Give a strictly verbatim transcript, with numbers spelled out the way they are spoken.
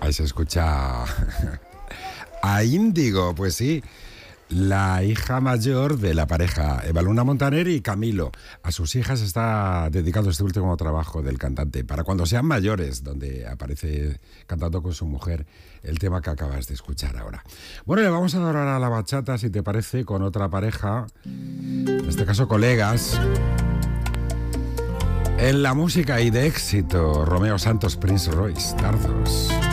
Ahí se escucha a Índigo, pues sí. La hija mayor de la pareja, Eva Luna Montaner y Camilo. A sus hijas está dedicado este último trabajo del cantante, para cuando sean mayores, donde aparece cantando con su mujer el tema que acabas de escuchar ahora. Bueno, le vamos a dar ahora a la bachata, si te parece, con otra pareja, en este caso colegas. En la música y de éxito, Romeo Santos, Prince Royce, Dardos.